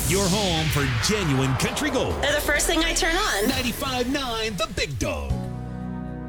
Your home for genuine country gold. They're the first thing I turn on. 95.9 The Big Dog.